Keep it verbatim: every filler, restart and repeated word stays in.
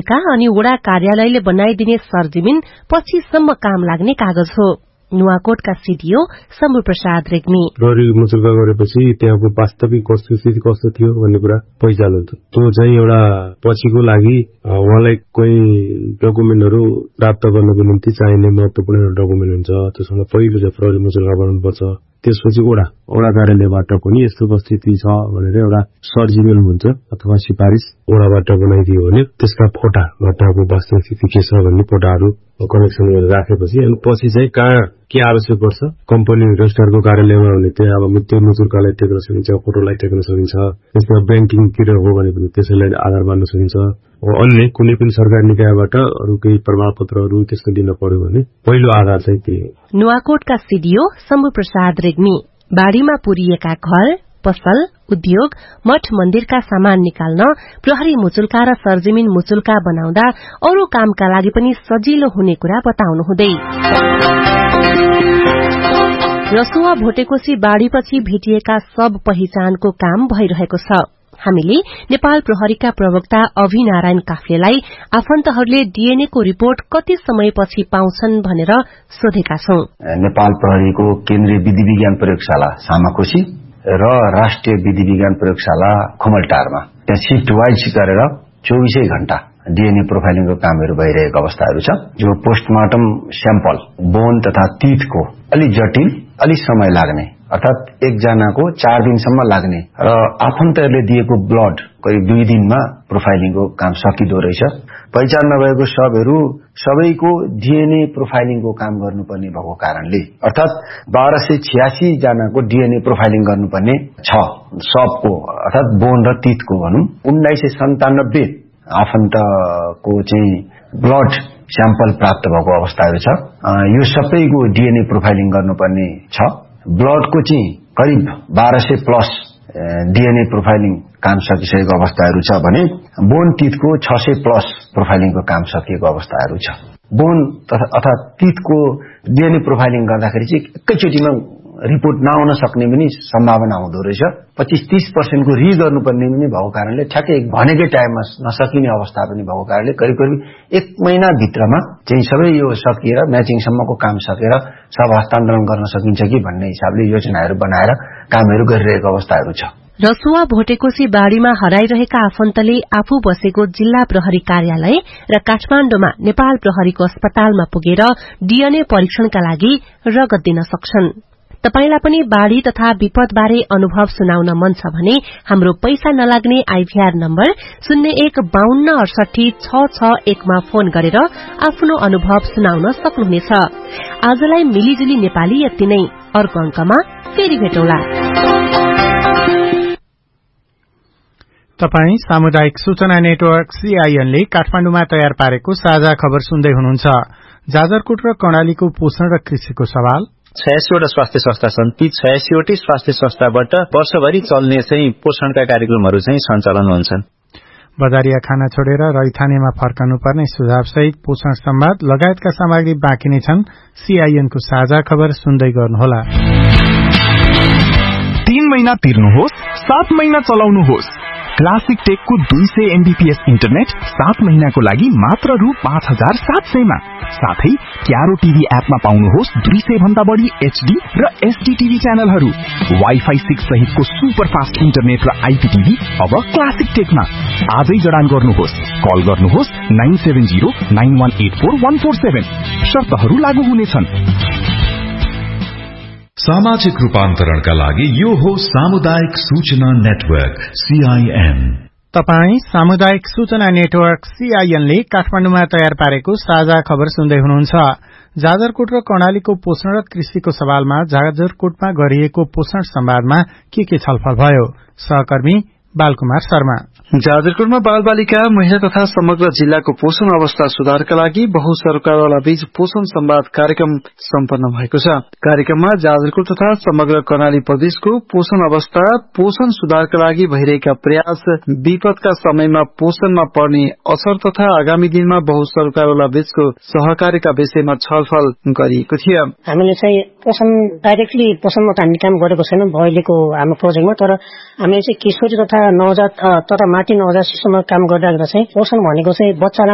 मुचुल्का अनि वडा कार्यालयले बनाइदिने सरजमिन पछिसम्म काम लाग्ने कागज हो। नुवाकोटका सीडीओ शम्भु प्रसाद रेग्मी प्रहरी मुचुल्का गरेपछि त्यहाँको वास्तविक स्थिति कस्तो थियो भन्ने कुरा पहिचान हुन्छ। त्यो चाहिँ एउटा पछिको लागि उहाँलाई कोही डकुमेन्टहरू प्राप्त गर्नको निम्ति चाहिने महत्त्वपूर्ण डकुमेन्ट हुन्छ। त्यसमा पहिलो चाहिँ प्रहरी मुचुल्का बनाउनुपर्छ। त्यसपछि ओडा ओडा कार्यालयबाट पनि यस्तो स्थिति छ भनेर एउटा सरजिमेल हुन्छ अथवा सिफारिस ओडाबाट बनाइदियो भने त्यसका फोटा घटनाको वास्तविक स्थिति के छ भन्ने फोटाहरू कनेक्सन गरेर राखेपछि अनि पछि चाहिँ कहाँ के आवश्यक पर्छ कम्पनी रजिस्ट्रारको कार्यालयमा भने त्यहाँ अब त्यो मुचुल्कालाई टेक्न सकिन्छ, फोटोलाई टेक्न सकिन्छ। त्यसमा ब्याङ्किङतिर हो भने पनि त्यसैलाई आधार मान्न सकिन्छ। अन्य कुनै पनि सरकारी निकायबाट अरू केही प्रमाणपत्रहरू त्यसमा दिन पर्यो भने पहिलो आधार चाहिँ त्यही हो। नुवाकोटका सीडीओ शम्भु प्रसाद रेग्मी बाढीमा पुरिएका घर, पसल, उद्योग, मठ मन्दिरका सामान निकाल्न प्रहरी मुचुल्का र सरजमिन मुचुल्का बनाउँदा अरू कामका लागि पनि सजिलो हुने कुरा बताउनुहुँदै रसुवा भोटेकोशी बाढ़ीपछि भेटिएका सब पहिचानको काम भइरहेको छ। हामीले नेपाल प्रहरीका प्रवक्ता अभिनारायण काफ्लेलाई आफन्तहरूले डीएनए को रिपोर्ट कति समयपछि पाउँछन् भनेर सोधेका छौं। नेपाल प्रहरीको केन्द्रीय विधि विज्ञान प्रयोगशाला सामाकोशी र राष्ट्रिय विधि विज्ञान प्रयोगशाला खुमलटारमा त्यहाँ शिफ्ट वाइज गरेर चौबीसै घण्टा डीएनए प्रोफाइलिङको कामहरू भइरहेको अवस्थाहरू छ। जो पोस्टमार्टम स्याम्पल बोन तथा तीतको अलि जटिल अलि समय लाग्ने अर्थात एकजनाको चार दिनसम्म लाग्ने र आफन्तहरूले दिएको ब्लड करिब दुई दिनमा प्रोफाइलिङको काम सकिदो रहेछ। पहिचान नभएको सबहरू सबैको डीएनए प्रोफाइलिङको काम गर्नुपर्ने भएको कारणले अर्थात बाह्र सय छियासी जनाको डीएनए प्रोफाइलिङ गर्नुपर्ने छ सबको अर्थात बोन र तीतको भनौं। उन्नाइस सय सन्तानब्बे आफन्तको चाहिँ ब्लड स्याम्पल प्राप्त भएको अवस्थाहरू छ। यो सबैको डीएनए प्रोफाइलिङ गर्नुपर्ने छ। ब्लडको चाहिँ करिब बाह्र सय प्लस डीएनए प्रोफाइलिङ काम सकिसकेको अवस्थाहरू छ भने बोन तीतको छ सय प्लस प्रोफाइलिङको काम सकिएको अवस्थाहरू छ। बोन अथवा तीतको डीएनए प्रोफाइलिङ गर्दाखेरि चाहिँ एकैचोटिमा रिपोर्ट नआउन सक्ने पनि सम्भावना हुँदो रहेछ। पच्चीस तीस पर्सेंट को रि गर्नुपर्ने पनि भएको कारणले ठ्याक्कै भनेकै टाइममा नसकिने अवस्था पनि भएको कारणले करिब करिब एक महिना भित्रमा चाहिँ सबै यो सकिएर म्याचिङसम्मको काम सकेर सब हस्तान्तरण गर्न सकिन्छ कि भन्ने हिसाबले योजनाहरू बनाएर कामहरू गरिरहेको अवस्थाहरू छ। रसुवा भोटेकोशी बाढ़ीमा हराइरहेका आफन्तले आफू बसेको जिल्ला प्रहरी कार्यालय र काठमाण्डुमा नेपाल प्रहरीको अस्पतालमा पुगेर डीएनए परीक्षणका लागि रगत दिन सक्छन्। तपाईलाई पनि बाढ़ी तथा विपदबारे अनुभव सुनाउन मन छ भने हाम्रो पैसा नलाग्ने आईभीआर नम्बर शून्य एक बाहन्न अडसठी छ छ एक मा फोन गरेर आफ्नो अनुभव सुनाउन सक्नुहुनेछ। आजलाई मिलिजुली नेपाली यति नै। अर्को अंकमा फेरि भेटौँला। तपाई सामुदायिक सूचना नेटवर्क सीआईएन ले काठमाण्डुमा तयार पारेको साझा खबर सुन्दै हुनुहुन्छ। जाजरकोट र कर्णालीको पोषण र कृषिको सवाल। छयासीवटा स्वास्थ्य संस्था छन्। ती छयासीवटै स्वास्थ्य संस्थाबाट वर्षभरि चल्ने चाहिँ पोषणका कार्यक्रमहरू चाहिँ सञ्चालन हुन्छन्। बजारिया खाना छोडेर रैथानेमा फर्कनुपर्ने सुझाव सहित पोषण संवाद लगायतका सामग्री बाँकी नै छन्। सीआईएन को साझा खबर सुन्दै गर्नुहोला। तीन महिना तिर्नुहोस्, सात महिना चलाउनुहोस्। क्लासिक टेकको दुई सय एमबीपीएस इन्टरनेट सात महिनाको लागि मात्र रु पाँच हजार सात सयमा। साथै क्यारो टीभी एपमा पाउनुहोस् दुई सय भन्दा बढी एचडी र एसडी टीभी च्यानलहरू। वाइफाई सिक्स सहितको सुपर फास्ट इन्टरनेट र आईपीटीभी अब क्लासिक टेकमा। आजै जडान गर्नुहोस्। कल गर्नुहोस् nine seven zero nine one eight four one four seven. शर्तहरू लागू हुनेछन्। सामाजिक रूपान्तरणका लागि यो हो सामुदायिक सूचना नेटवर्क सीआईएन। तपाई सामुदायिक सूचना नेटवर्क सीआईएन ले काठमाण्डुमा तयार पारेको साझा खबर सुन्दै हुनुहुन्छ। जाजरकोट र कर्णालीको पोषण र कृषिको सवालमा जाजरकोटमा गरिएको पोषण संवादमा के के छलफल भयो? सहकर्मी बालकुमार शर्मा। जाजरकोटमा बाल बालिका महिला तथा समग्र जिल्लाको पोषण अवस्था सुधारका लागि बहु सरकारवाला बीच पोषण संवाद कार्यक्रम सम्पन्न भएको छ। कार्यक्रममा जाजरकोट तथा समग्र कर्णाली प्रदेशको पोषण अवस्था, पोषण सुधारका लागि भइरहेका प्रयास, विपदका समयमा पोषणमा पर्ने असर तथा आगामी दिनमा बहु सरकारवाला बीचको सहकार्यका विषयमा छलफल गरिएको थियो। हामीले चाहिँ पोषण डाइरेक्टली पोषणमा त हामी काम गरेको छैनौं अहिलेको हाम्रो प्रोजेक्टमा, तर हामीले चाहिँ किशोरी तथा नवजात तथा माथि नवजात शिशुमा काम गर्दा चाहिँ पोषण भनेको चाहिँ बच्चालाई